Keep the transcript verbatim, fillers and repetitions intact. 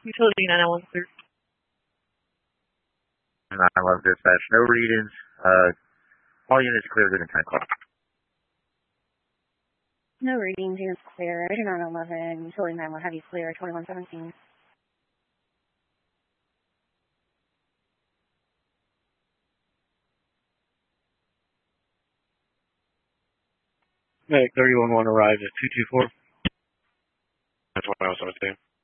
Utility nine nine one clear. I love dispatch. No readings. Uh, all units clear. Good in ten o'clock. No readings. Units clear. eighty-nine eleven. Utility nine will have you clear. twenty-one seventeen. Medic thirty-one one arrived at two two four. That's what I was saying.